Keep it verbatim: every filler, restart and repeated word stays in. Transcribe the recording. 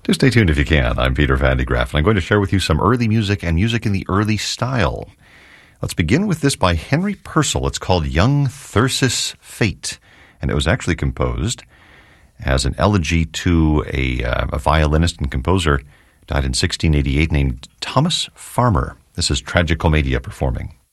Do stay tuned if you can. I'm Peter Van de Graaff, and I'm going to share with you some early music and music in the early style. Let's begin with this by Henry Purcell. It's called Young Thyrsis Fate, and it was actually composed as an elegy to a, uh, a violinist and composer died in sixteen eighty-eight named Thomas Farmer. This is Tragicomedia performing.